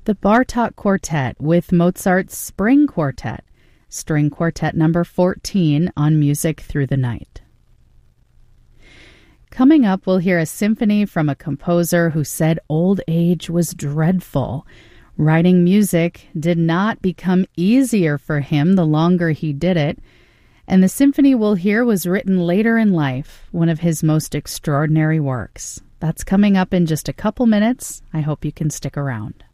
The Bartók Quartet with Mozart's Spring Quartet, String Quartet number 14 on Music Through the Night. Coming up, we'll hear a symphony from a composer who said old age was dreadful. Writing music did not become easier for him the longer he did it, and the symphony we'll hear was written later in life, one of his most extraordinary works. That's coming up in just a couple minutes. I hope you can stick around.